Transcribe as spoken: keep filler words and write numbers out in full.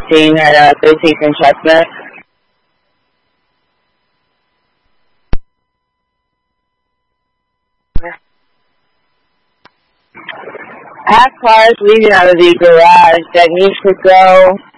fifteen at uh, thirteenth and Chestnut. I have cars leaving out of the garage that need to go